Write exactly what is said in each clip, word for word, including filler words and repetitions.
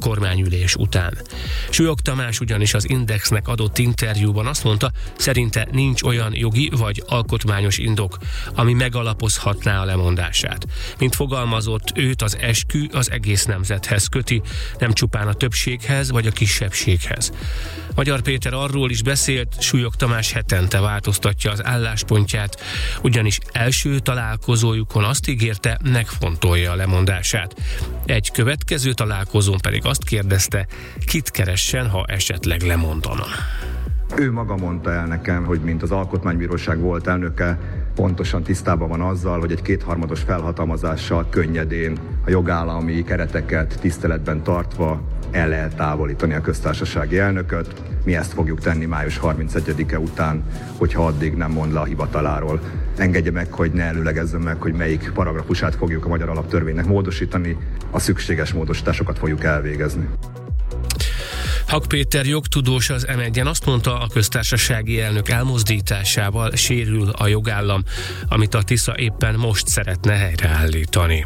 kormányülés után. Súlyog Tamás ugyanis az Indexnek adott interjúban azt mondta, szerinte nincs olyan jogi vagy alkotmányos indok, ami megalapozhatná a lemondását. Mint fogalmazott, őt az eskü az egész nemzethez köti, nem csupán a többséghez vagy a kisebbséghez. Magyar Péter arról is beszélt, Súlyog Tamás hetente változtatja az álláspontját, ugyanis első találkozójukon azt ígérte, megfontolja a lemondását. Egy következő találkozón pedig azt kérdezte, kit keressen, ha esetleg lemondana. Ő maga mondta el nekem, hogy mint az Alkotmánybíróság volt elnöke, pontosan tisztában van azzal, hogy egy kétharmados felhatalmazással könnyedén a jogállami kereteket tiszteletben tartva el lehet távolítani a köztársasági elnököt. Mi ezt fogjuk tenni május harmincegyedike után, hogyha addig nem mond le a hivataláról. Engedje meg, hogy ne előlegezzem meg, hogy melyik paragrafusát fogjuk a magyar alaptörvénynek módosítani. A szükséges módosításokat fogjuk elvégezni. Hak Péter jogtudós az em egyen azt mondta, a köztársasági elnök elmozdításával sérül a jogállam, amit a Tisza éppen most szeretne helyreállítani.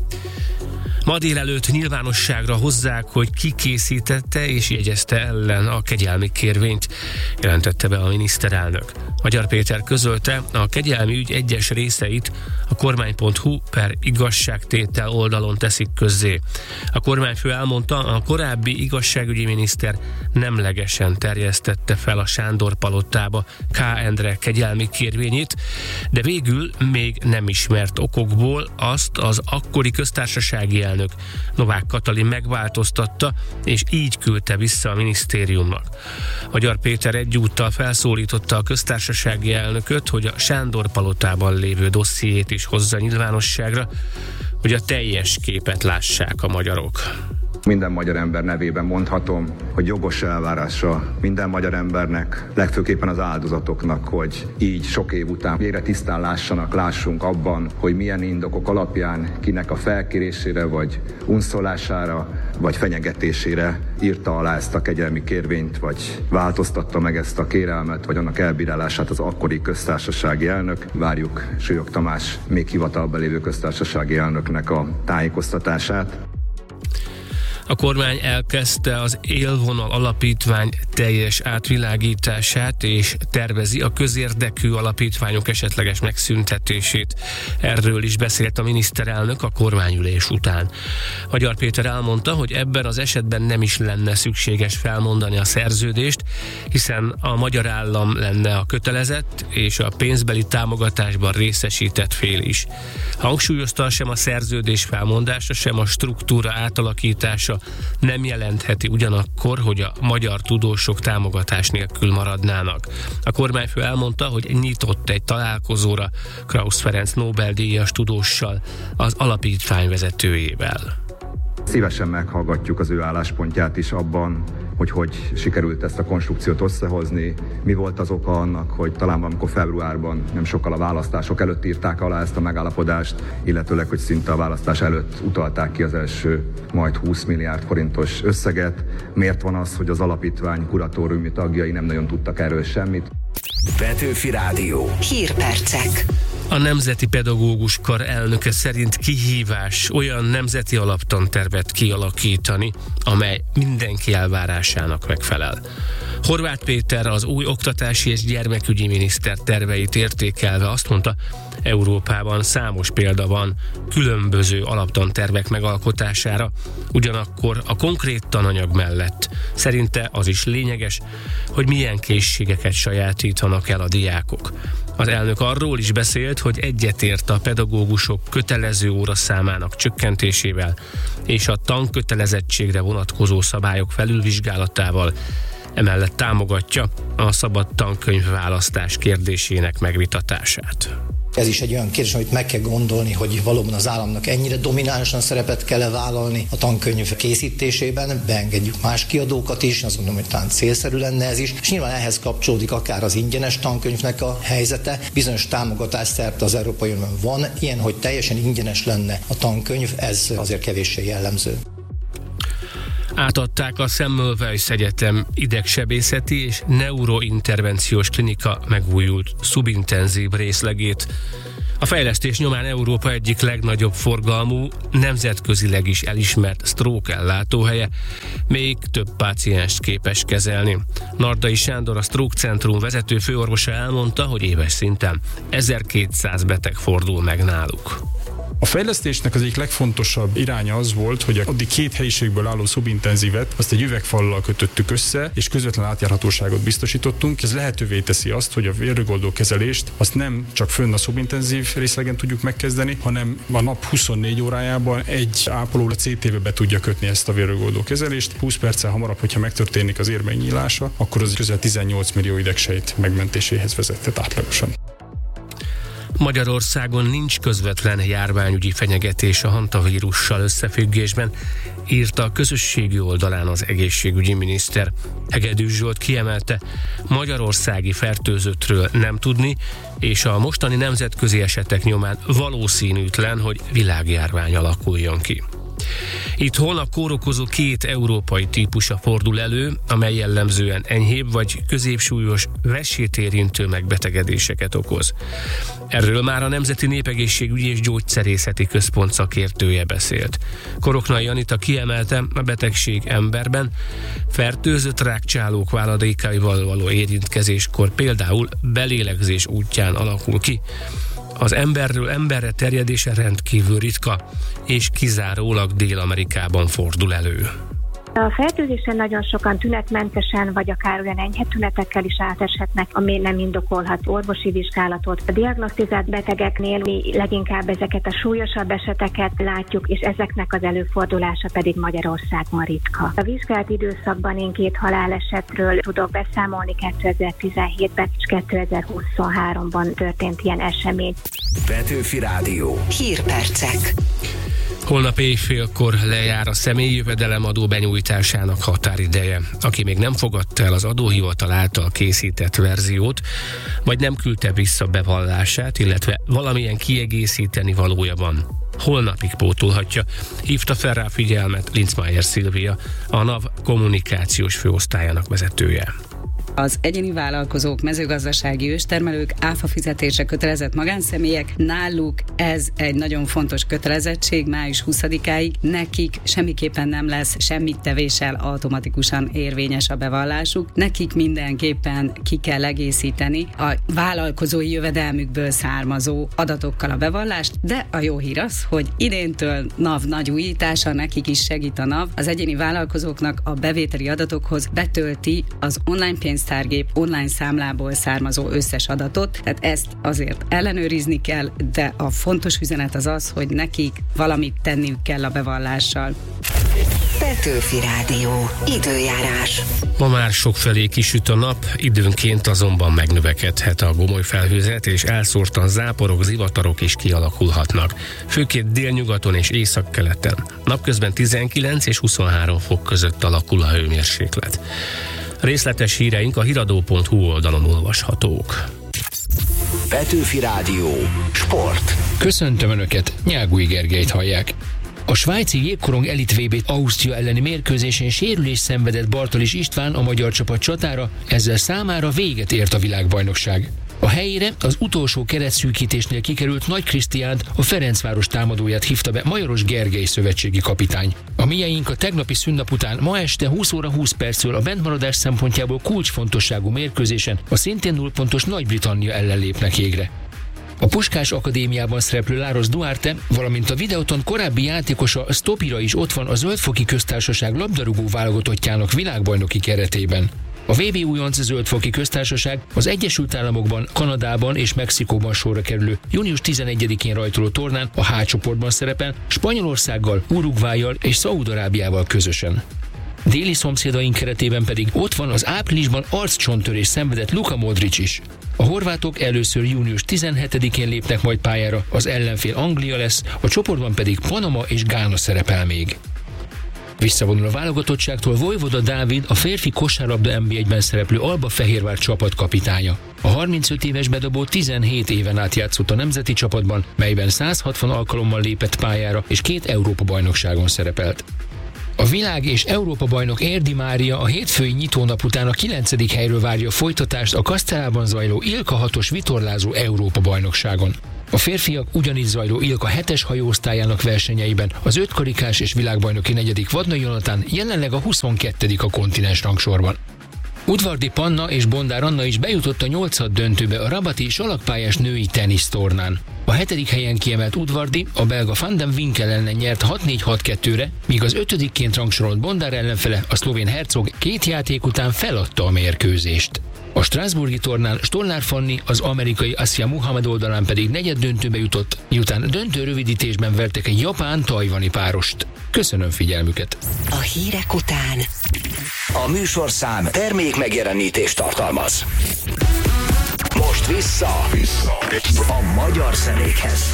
Ma délelőtt nyilvánosságra hozzák, hogy ki készítette és jegyezte ellen a kegyelmi kérvényt, jelentette be a miniszterelnök. Magyar Péter közölte, a kegyelmi ügy egyes részeit a kormány pont hu per igazságtétel oldalon teszik közzé. A kormányfő elmondta, a korábbi igazságügyi miniszter nemlegesen terjesztette fel a Sándor palotába K. Endre kegyelmi kérvényét, de végül még nem ismert okokból azt az akkori köztársasági elnök Novák Katalin megváltoztatta, és így küldte vissza a minisztériumnak. Magyar Péter egyúttal felszólította a köztársasági elnököt, hogy a Sándor palotában lévő dossziét is hozza nyilvánosságra, hogy a teljes képet lássák a magyarok. Minden magyar ember nevében mondhatom, hogy jogos elvárása minden magyar embernek, legfőképpen az áldozatoknak, hogy így sok év után végre tisztán lássanak, lássunk abban, hogy milyen indokok alapján kinek a felkérésére, vagy unszolására, vagy fenyegetésére írta alá ezt a kegyelmi kérvényt, vagy változtatta meg ezt a kérelmet, vagy annak elbírálását az akkori köztársasági elnök. Várjuk Súlyog Tamás még hivatalban lévő köztársasági elnöknek a tájékoztatását. A kormány elkezdte az Élvonal Alapítvány teljes átvilágítását és tervezi a közérdekű alapítványok esetleges megszüntetését. Erről is beszélt a miniszterelnök a kormányülés után. Magyar Péter elmondta, hogy ebben az esetben nem is lenne szükséges felmondani a szerződést, hiszen a magyar állam lenne a kötelezett és a pénzbeli támogatásban részesített fél is. Hangsúlyozta, sem a szerződés felmondása, sem a struktúra átalakítása nem jelentheti ugyanakkor, hogy a magyar tudósok támogatás nélkül maradnának. A kormányfő elmondta, hogy nyitott egy találkozóra Krausz Ferenc Nobel-díjas tudóssal, az alapítvány vezetőjével. Szívesen meghallgatjuk az ő álláspontját is abban, hogy hogy sikerült ezt a konstrukciót összehozni, mi volt az oka annak, hogy talán amikor februárban, nem sokkal a választások előtt írták alá ezt a megállapodást, illetőleg, hogy szinte a választás előtt utalták ki az első majd húsz milliárd forintos összeget. Miért van az, hogy az alapítvány kuratóriumi tagjai nem nagyon tudtak erről semmit? Petőfi Rádió. Hírpercek. A Nemzeti Pedagógus Kar elnöke szerint kihívás olyan nemzeti alaptantervet kialakítani, amely mindenki elvárásának megfelel. Horváth Péter, az új oktatási és gyermekügyi miniszter terveit értékelve azt mondta, Európában számos példa van különböző alaptantervek megalkotására, ugyanakkor a konkrét tananyag mellett szerinte az is lényeges, hogy milyen készségeket sajátítanak el a diákok. Az elnök arról is beszélt, hogy egyetért a pedagógusok kötelező óraszámának csökkentésével és a tankötelezettségre vonatkozó szabályok felülvizsgálatával, emellett támogatja a szabad tankönyv választás kérdésének megvitatását. Ez is egy olyan kérdés, amit meg kell gondolni, hogy valóban az államnak ennyire dominánsan szerepet kell vállalni a tankönyv készítésében, beengedjük más kiadókat is, azt gondolom, hogy talán célszerű lenne ez is, és nyilván ehhez kapcsolódik akár az ingyenes tankönyvnek a helyzete. Bizonyos támogatás szerte az Európai Unióban van, ilyen, hogy teljesen ingyenes lenne a tankönyv, ez azért kevéssé jellemző. Átadták a Semmelweis Egyetem idegsebészeti és neurointervenciós klinika megújult szubintenzív részlegét. A fejlesztés nyomán Európa egyik legnagyobb forgalmú, nemzetközileg is elismert stroke ellátóhelye még több pácienst képes kezelni. Nardai Sándor, a Stroke Centrum vezető főorvosa elmondta, hogy éves szinten ezerkétszáz beteg fordul meg náluk. A fejlesztésnek az egyik legfontosabb iránya az volt, hogy addig két helyiségből álló szubintenzívet azt egy üvegfallal kötöttük össze, és közvetlen átjárhatóságot biztosítottunk. Ez lehetővé teszi azt, hogy a vérrögoldó kezelést azt nem csak fönn a szubintenzív részlegen tudjuk megkezdeni, hanem a nap huszonnégy órájában egy ápoló a cé té-be be tudja kötni ezt a vérrögoldó kezelést. húsz perccel hamarabb, hogyha megtörténik az ér megnyílása, akkor az közel tizennyolc millió idegsejt megmentéséhez vezetett átlagosan. Magyarországon nincs közvetlen járványügyi fenyegetés a hantavírussal összefüggésben, írta a közösségi oldalán az egészségügyi miniszter. Hegedűs Zsolt kiemelte, magyarországi fertőzöttről nem tudni, és a mostani nemzetközi esetek nyomán valószínűtlen, hogy világjárvány alakuljon ki. Itthon a kórokozó két európai típusa fordul elő, amely jellemzően enyhébb vagy középsúlyos vesét érintő megbetegedéseket okoz. Erről már a Nemzeti Népegészségügyi és Gyógyszerészeti Központ szakértője beszélt. Koroknai Anita kiemelte, a betegség emberben fertőzött rákcsálók váladékaival való érintkezéskor például belélegzés útján alakul ki. Az emberről emberre terjedése rendkívül ritka, és kizárólag Dél-Amerikában fordul elő. A fertőzésen nagyon sokan tünetmentesen, vagy akár olyan enyhe tünetekkel is áteshetnek, ami nem indokolhat orvosi vizsgálatot. A diagnosztizált betegeknél mi leginkább ezeket a súlyosabb eseteket látjuk, és ezeknek az előfordulása pedig Magyarországon ritka. A vizsgált időszakban én két halálesetről tudok beszámolni, kétezer-tizenhétben és kétezer-huszonháromban történt ilyen esemény. Petőfi Rádió. Hírpercek. Holnap éjfélkor lejár a személyi jövedelemadó benyújtásának határideje. Aki még nem fogadta el az adóhivatal által készített verziót, vagy nem küldte vissza bevallását, illetve valamilyen kiegészíteni valója van, holnapig pótolhatja, hívta fel rá figyelmet Linzmeier Szilvia, a NAV kommunikációs főosztályának vezetője. Az egyéni vállalkozók, mezőgazdasági őstermelők, áfa fizetésre kötelezett magánszemélyek, náluk ez egy nagyon fontos kötelezettség május huszadikáig, nekik semmiképpen nem lesz semmit tevéssel automatikusan érvényes a bevallásuk, nekik mindenképpen ki kell egészíteni a vállalkozói jövedelmükből származó adatokkal a bevallást, de a jó hír az, hogy idéntől NAV nagy újítása, nekik is segít a NAV, az egyéni vállalkozóknak a bevételi adatokhoz betölti az online pénz pénztárgép online számlából származó összes adatot, tehát ezt azért ellenőrizni kell, de a fontos üzenet az az, hogy nekik valamit tenniük kell a bevallással. Petőfi Rádió. Időjárás. Ma már sokfelé kisüt a nap, időnként azonban megnövekedhet a gomoly felhőzet, és elszórtan záporok, zivatarok is kialakulhatnak. Főként délnyugaton és északkeleten. Napközben tizenkilenc és huszonhárom fok között alakul a hőmérséklet. Részletes híreink a hiradó pont hu oldalon olvashatók. Petőfi Rádió. Sport. Köszöntöm Önöket, Nyágúj Gergelyt hallják. A svájci jégkorong elit vé bé Ausztria elleni mérkőzésén sérülést szenvedett Bartalis István, a magyar csapat csatára, ezzel számára véget ért a világbajnokság. A helyére az utolsó keretszűkítésnél kikerült Nagy Krisztiánt, a Ferencváros támadóját hívta be Majoros Gergely szövetségi kapitány. A mieink a tegnapi szünnap után ma este húsz óra húsz perctől a bentmaradás szempontjából kulcsfontosságú mérkőzésen a szintén nullpontos Nagy-Britannia ellen lépnek jégre. A Puskás Akadémiában szereplő Láros Duarte, valamint a Videoton korábbi játékosa Stopira is ott van a Zöldfoki Köztársaság labdarúgó válogatottjának világbajnoki keretében. A vé bé újonc Zöldfoki Köztársaság az Egyesült Államokban, Kanadában és Mexikóban sorra kerülő június tizenegyedikén rajtoló tornán a H csoportban szerepel, Spanyolországgal, Uruguayjal és Szaúd-Arábiával közösen. Déli szomszédaink keretében pedig ott van az áprilisban arccsontörés szenvedett Luka Modric is. A horvátok először június tizenhetedikén lépnek majd pályára, az ellenfél Anglia lesz, a csoportban pedig Panama és Gána szerepel még. Visszavonul a válogatottságtól Vojvoda Dávid, a férfi kosárlabda en bé egyben szereplő Alba Fehérvár csapatkapitánya. A harmincöt éves bedobó tizenhét éven át játszott a nemzeti csapatban, melyben százhatvan alkalommal lépett pályára és két Európa-bajnokságon szerepelt. A világ és Európa bajnok Érdi Mária a hétfői nyitónap után a kilencedik helyről várja a folytatást a Kasztelában zajló Ilka hatos vitorlázó Európa bajnokságon. A férfiak ugyanígy zajló Ilka hetes hajóosztályának versenyeiben az ötkarikás és világbajnoki negyedik Vadnai Jonatán jelenleg a huszonkettedik a kontinens rangsorban. Udvardi Panna és Bondár Anna is bejutott a nyolcad döntőbe a rabati salakpályás női tenisztornán. A hetedik helyen kiemelt Udvardi a belga Van den Winkel ellen nyert hat négy hat kettőre, míg az ötödikként rangsorolt Bondár ellenfele, a szlovén Hercog két játék után feladta a mérkőzést. A strasbourgi tornán Stollár Fanni, az amerikai Asia Muhammad oldalán pedig negyed döntőbe jutott, miután döntő rövidítésben vertek egy japán-tajvani párost. Köszönöm figyelmüket! A hírek után A műsorszám termék megjelenítést tartalmaz. Most vissza, vissza. a magyar zenékhez.